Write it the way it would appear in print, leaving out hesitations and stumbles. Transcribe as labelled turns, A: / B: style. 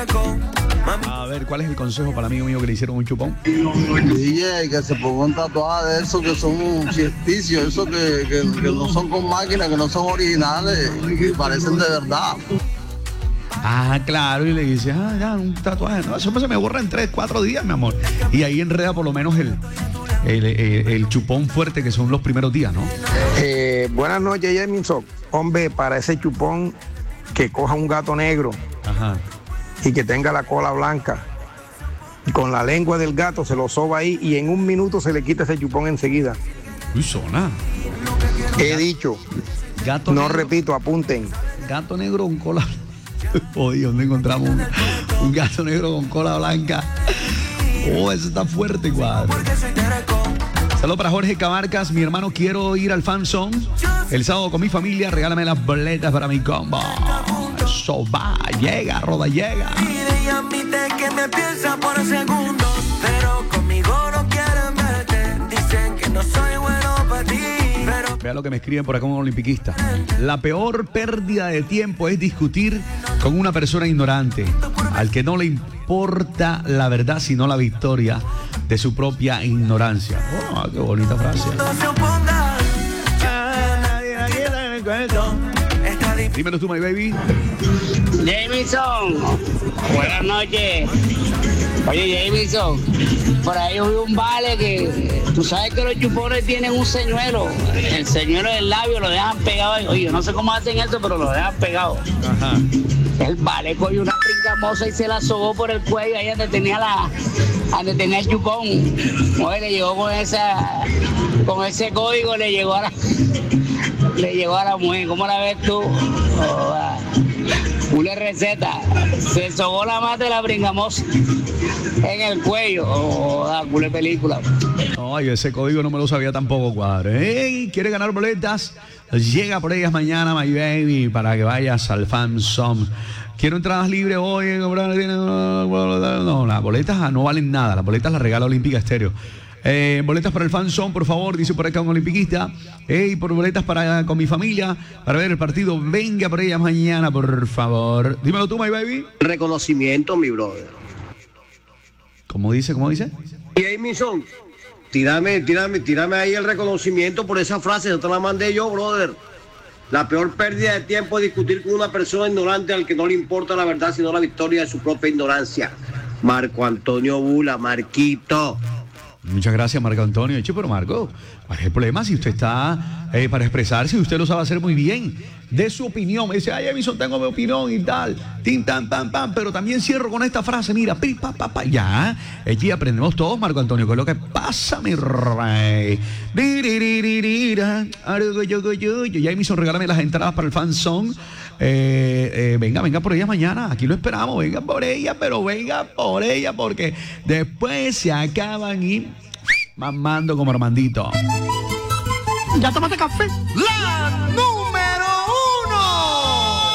A: A ver, ¿cuál es el consejo para el amigo mío que le hicieron un chupón?
B: DJ, que se ponga un tatuaje de esos que son ficticios, esos que no son con máquinas, que no son originales, que parecen de verdad.
A: Ah, claro, y le dice, ya, un tatuaje. No, eso se me borra en 3, 4 días, mi amor. Y ahí enreda por lo menos el chupón fuerte, que son los primeros días, ¿no?
C: Buenas noches, Jameson. Hombre, para ese chupón, que coja un gato negro.
A: Ajá.
C: Y que tenga la cola blanca. Con la lengua del gato se lo soba ahí y en 1 minuto se le quita ese chupón enseguida.
A: Uy, zona.
C: He dicho.
A: Gato
C: no
A: negro.
C: Repito, apunten.
A: Gato negro con cola blanca. Oye, ¿dónde encontramos un gato negro con cola blanca? Oh, eso está fuerte, cuadro. Saludos para Jorge Cabarcas. Mi hermano, quiero ir al Fan Zone el sábado con mi familia. Regálame las boletas para mi combo. Eso va, llega, Roda, llega.
D: Y admite que me piensa por segundos, pero conmigo no quieren verte. Dicen que no soy bueno para ti, pero...
A: Vea lo que me escriben por acá un olimpiquista. La peor pérdida de tiempo es discutir con una persona ignorante, al que no le importa la verdad sino la victoria de su propia ignorancia. Oh, qué bonita frase.
D: No se oponga.
A: Dímelo tú, my baby.
E: Jameson, buenas noches. Oye, Jameson, por ahí oí un vale que tú sabes que los chupones tienen un señuelo. El señuelo del labio lo dejan pegado. Oye, yo no sé cómo hacen eso, pero lo dejan pegado.
A: Ajá.
E: El vale cogió una pringamosa y se la sobó por el cuello ahí donde tenía el chupón. Oye, le llegó con ese código, le llegó a la mujer. ¿Cómo la ves tú? Una receta. Se sobó la mata de la pringamosa en el cuello. Una película.
A: Ay, ese código no me lo sabía tampoco, cuadro. Hey, ¿quiere ganar boletas? Llega por ellas mañana, my baby, para que vayas al Fan Zone. Quiero entradas libres hoy. No, las boletas no valen nada. Las boletas las regala Olímpica Estéreo. Boletas para el Fan Zone, por favor, dice por acá un olimpiquista. Por boletas con mi familia, para ver el partido. Venga por ellas mañana, por favor. Dímelo tú, my baby.
F: Reconocimiento, mi brother.
A: ¿Cómo dice?
F: Y Jameson, tírame ahí el reconocimiento por esa frase. Yo te la mandé yo, brother. La peor pérdida de tiempo es discutir con una persona ignorante al que no le importa la verdad sino la victoria de su propia ignorancia. Marco Antonio Bula, Marquito.
A: Muchas gracias, Marco Antonio. Pero Marco, ¿cuál es el problema? Si usted está para expresarse, usted lo sabe hacer muy bien. De su opinión. Me dice, Jameson, tengo mi opinión y tal. Tin, tan, pam, pam. Pero también cierro con esta frase. Mira, pi, pa, pa, pa. Ya. Aquí aprendemos todos, Marco Antonio. ¿Qué es lo que pasa, mi rey? Jameson, regálame las entradas para el Fan Zone. Venga por ellas mañana. Aquí lo esperamos. Venga por ella, pero venga por ella, porque después se acaban y mamando como Armandito.
G: ¿Ya tomaste café?